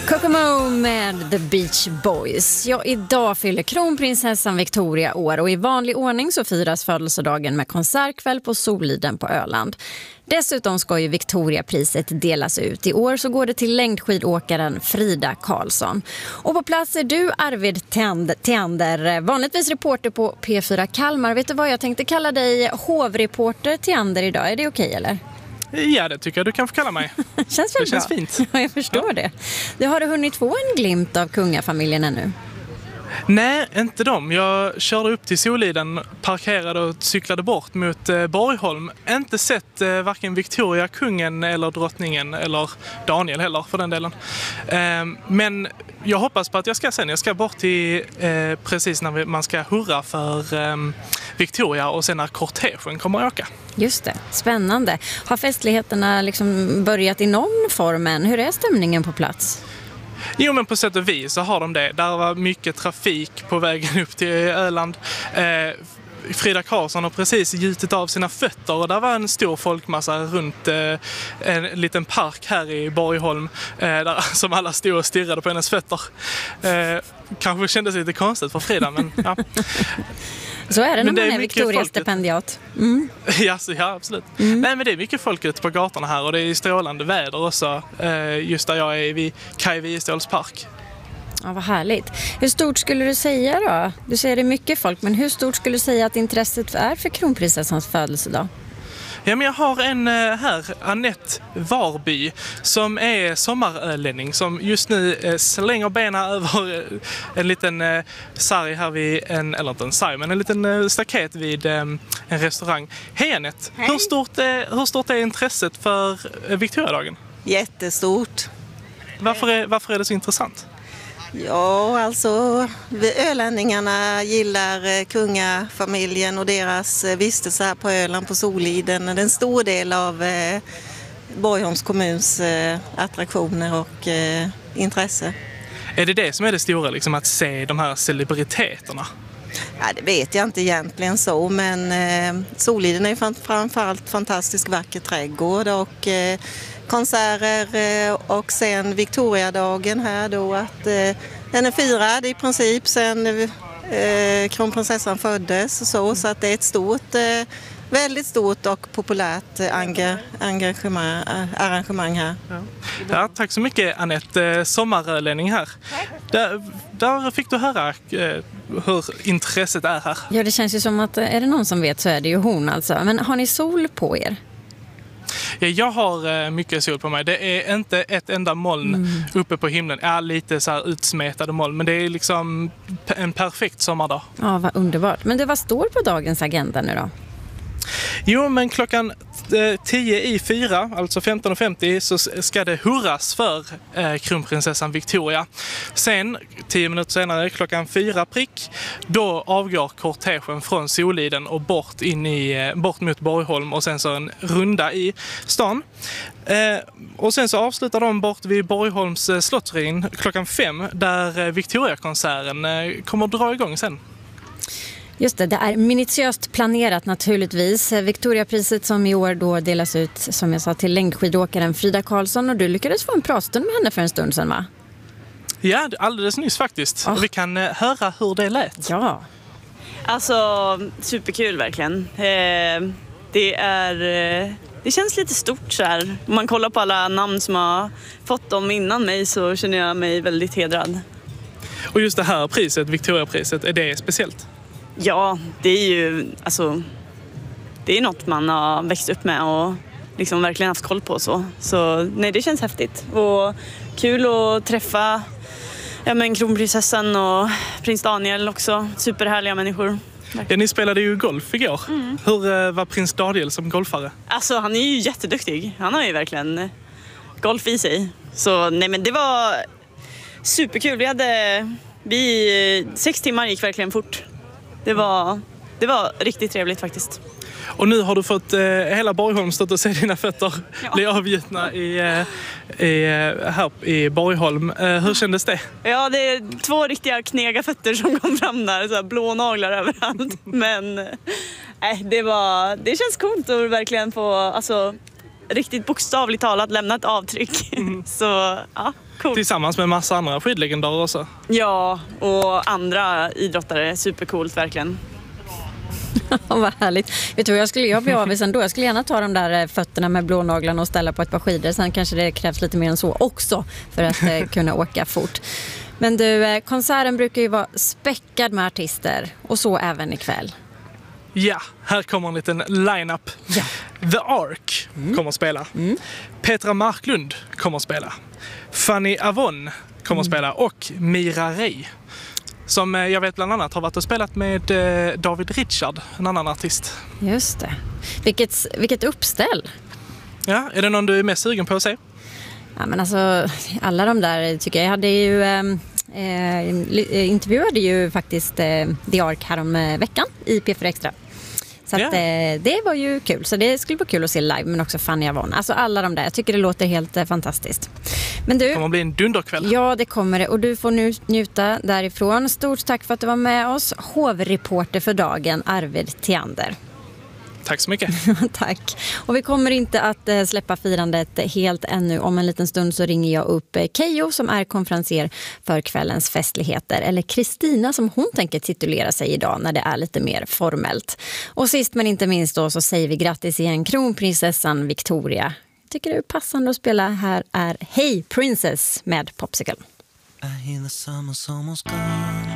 Kokomo med The Beach Boys. Ja, idag fyller kronprinsessan Victoria år och i vanlig ordning så firas födelsedagen med konsertkväll på Soliden på Öland. Dessutom ska ju Victoriapriset delas ut. I år så går det till längdskidåkaren Frida Karlsson. Och på plats är du, Arvid Theander, vanligtvis reporter på P4 Kalmar. Vet du vad, jag tänkte kalla dig hovreporter Theander idag. Är det okej eller? Ja, det tycker jag du kan få kalla mig. Känns väl det känns bra. Fint. Ja, jag förstår det. Du har hunnit få en glimt av kungafamiljen ännu? Nej, inte dem. Jag körde upp till Soliden, parkerade och cyklade bort mot Borgholm. Inte sett varken Victoria, kungen eller drottningen eller Daniel heller för den delen. Men jag hoppas på att jag ska sen. Jag ska bort till precis när man ska hurra för Victoria och sen när kortegen kommer att åka. Just det, spännande. Har festligheterna liksom börjat i någon form än? Hur är stämningen på plats? Jo, men på sätt och vis så har de det. Där var mycket trafik på vägen upp till Öland. Frida Karlsson har precis gjutit av sina fötter och där var en stor folkmassa runt en liten park här i Borgholm där, som alla stod och stirrade på hennes fötter. Kanske kändes lite konstigt för Frida, men ja. Så är det när man är Victoria-stipendiat. Mm. Ja, absolut. Nej, men det är mycket folk ute på gatorna här och det är strålande väder också. Just där jag är vid Kaj Wiestols park. Ja, vad härligt. Hur stort skulle du säga då? Du säger det är mycket folk, men hur stort skulle du säga att intresset är för kronprinsessans födelsedag? Ja, men jag har en här, Annette Varby, som är sommarölänning som just nu slänger benen över en liten sarg här vid eller inte en sarg, men en liten staket vid en restaurang. Hej Annette, hej. Hur stort är intresset för Victoriadagen? Jättestort. Varför är det så intressant? Ja, alltså ölänningarna gillar kungafamiljen och deras vistelse här på Öland på Soliden. Det är en stor del av Borgholms kommuns attraktioner och intresse. Är det som är det stora, liksom, att se de här celebriteterna? Ja, det vet jag inte egentligen så, men Soliden är framförallt fantastiskt vacker trädgård och konserter och sen Victoriadagen här då att den är firad i princip sen kronprinsessan föddes så att det är ett väldigt stort och populärt arrangemang här. Ja, tack så mycket Annette, sommarölänning här. Där fick du höra hur intresset är här. Ja, det känns ju som att är det någon som vet så är det ju hon alltså. Men har ni sol på er? Ja, jag har mycket sol på mig. Det är inte ett enda moln uppe på himlen. Ja, lite så här utsmetade moln. Men det är liksom en perfekt sommardag. Ja, vad underbart. Men vad står på dagens agenda nu då? Jo, men klockan 10:04, alltså 15:50, så ska det hurras för kronprinsessan Victoria. Sen, 10 minuter senare, klockan 4 prick, då avgår kortegen från Soliden och bort mot Borgholm och sen så en runda i stan. Och sen så avslutar de bort vid Borgholms slottsruin klockan 5 där Victoria-konserten kommer att dra igång sen. Just det är minutiöst planerat naturligtvis. Victoriapriset som i år då delas ut, som jag sa, till längdskidåkaren Frida Karlsson, och du lyckades få en pratstund med henne för en stund sedan, va? Ja, alldeles nyss faktiskt. Och vi kan höra hur det lät. Ja. Alltså, superkul verkligen. Det känns lite stort så här. Om man kollar på alla namn som har fått dem innan mig så känner jag mig väldigt hedrad. Och just det här priset, Victoriapriset, är det speciellt? Ja, det är ju det är något man har växt upp med och liksom verkligen haft koll på så nej, det känns häftigt och kul att träffa kronprinsessan och prins Daniel också, superhärliga människor. Ja, ni spelade ju golf igår. Hur var prins Daniel som golfare? Alltså, han är ju jätteduktig. Han har ju verkligen golf i sig. Så nej, men det var superkul. 6 timmar gick verkligen fort. Det var riktigt trevligt faktiskt. Och nu har du fått hela Borgholm stått och se dina fötter bli avgjutna här i Borgholm. Hur kändes det? Ja, det är 2 riktiga knega fötter som kom fram där. Så här blå naglar överallt. Men det känns coolt att verkligen få riktigt bokstavligt talat lämna ett avtryck. Så ja. Cool. Tillsammans med massa andra skidlegendarer också. Ja, och andra idrottare. Supercoolt verkligen. Vad härligt. Vet du vad jag skulle göra bli avis ändå? Jag skulle gärna ta de där fötterna med blånaglarna och ställa på ett par skidor. Sen kanske det krävs lite mer än så också för att kunna åka fort. Men du, konserten brukar ju vara späckad med artister och så även ikväll. Ja, här kommer en liten line-up. Ja. The Ark kommer att spela. Petra Marklund kommer att spela. Fanny Avon kommer att spela. Och Mira Ray. Som jag vet bland annat har varit och spelat med David Richard, en annan artist. Just det. Vilket uppställ. Ja, är det någon du är mest sugen på att se? Ja, men alltså, alla de där tycker jag hade ju intervjuade ju faktiskt The Ark här om veckan i P4 Extra. Så att, det var ju kul. Så det skulle vara kul att se live, men också Fanny Avon. Alltså alla de där. Jag tycker det låter helt fantastiskt. Men du, det kommer att bli en dunderkväll. Ja, det kommer det. Och du får nu njuta därifrån. Stort tack för att du var med oss. Hovreporter för dagen, Arvid Theander. Tack så mycket. Tack. Och vi kommer inte att släppa firandet helt ännu. Om en liten stund så ringer jag upp Keyyo som är konferenser för kvällens festligheter. Eller Kristina som hon tänker titulera sig idag när det är lite mer formellt. Och sist men inte minst då så säger vi grattis igen kronprinsessan Victoria. Jag tycker det är passande att spela. Här är Hey Princess med Popsicle. I hear the summer's almost gone.